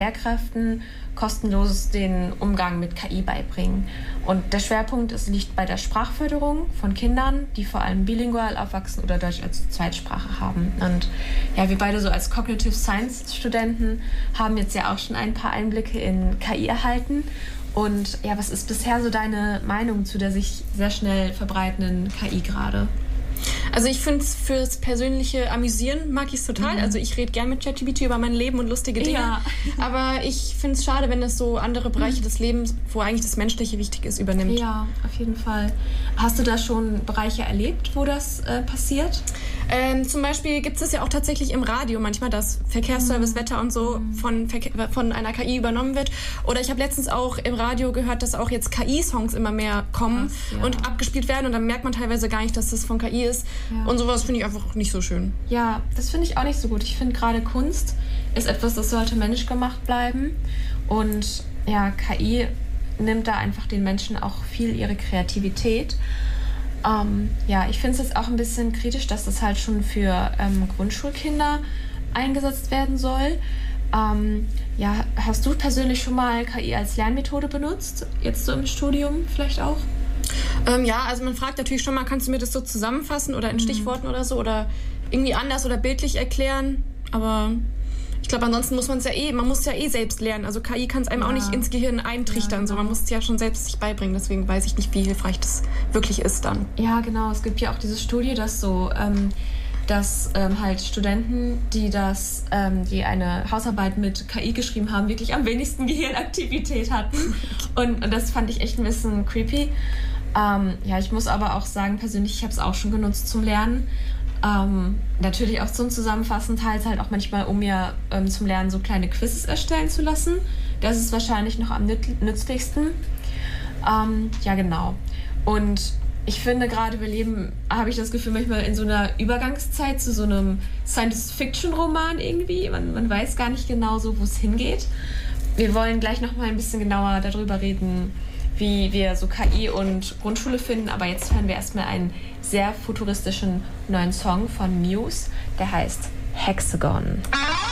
Lehrkräften kostenlos den Umgang mit KI beibringen. Und der Schwerpunkt liegt bei der Sprachförderung von Kindern, die vor allem bilingual aufwachsen oder Deutsch als Zweitsprache haben. Und ja, wir beide so als Cognitive Science Studenten haben jetzt ja auch schon ein paar Einblicke in KI erhalten. Und ja, was ist bisher so deine Meinung zu der sich sehr schnell verbreitenden KI gerade? Also ich finde es fürs persönliche Amüsieren mag ich es total. Also ich rede gern mit ChatGPT über mein Leben und lustige Dinge. Ja. Aber ich finde es schade, wenn das so andere Bereiche des Lebens, wo eigentlich das Menschliche wichtig ist, übernimmt. Ja, auf jeden Fall. Hast du da schon Bereiche erlebt, wo das passiert? Zum Beispiel gibt es ja auch tatsächlich im Radio manchmal, dass Verkehrsservice, Wetter und so von einer KI übernommen wird. Oder ich habe letztens auch im Radio gehört, dass auch jetzt KI-Songs immer mehr kommen und abgespielt werden. Und dann merkt man teilweise gar nicht, dass das von KI ist. Ja. Und sowas finde ich einfach nicht so schön. Ja, das finde ich auch nicht so gut. Ich finde gerade Kunst ist etwas, das sollte menschgemacht bleiben. Und ja, KI nimmt da einfach den Menschen auch viel ihre Kreativität. Ja, ich finde es jetzt auch ein bisschen kritisch, dass das halt schon für Grundschulkinder eingesetzt werden soll. Ja, hast du persönlich schon mal KI als Lernmethode benutzt? Jetzt so im Studium vielleicht auch? Ja, also man fragt natürlich schon mal, kannst du mir das so zusammenfassen oder in Stichworten oder so oder irgendwie anders oder bildlich erklären? Aber ich glaube, ansonsten muss man es man muss es ja selbst lernen. Also KI kann es einem auch nicht ins Gehirn eintrichtern. So, man muss es ja schon selbst sich beibringen. Deswegen weiß ich nicht, wie hilfreich das wirklich ist dann. Ja, genau. Es gibt ja auch diese Studie, dass halt Studenten, die eine Hausarbeit mit KI geschrieben haben, wirklich am wenigsten Gehirnaktivität hatten. Und das fand ich echt ein bisschen creepy. Ja, ich muss aber auch sagen, persönlich, ich habe es auch schon genutzt zum Lernen. Natürlich auch zum Zusammenfassen, teils halt auch manchmal, um mir zum Lernen so kleine Quizzes erstellen zu lassen. Das ist wahrscheinlich noch am nützlichsten. Ja, genau. Und ich finde gerade, wir leben, habe ich das Gefühl, manchmal in so einer Übergangszeit zu so einem Science-Fiction-Roman irgendwie. Man weiß gar nicht genau so, wo es hingeht. Wir wollen gleich noch mal ein bisschen genauer darüber reden, wie wir so KI und Grundschule finden. Aber jetzt hören wir erstmal einen sehr futuristischen neuen Song von Muse, der heißt Hexagon.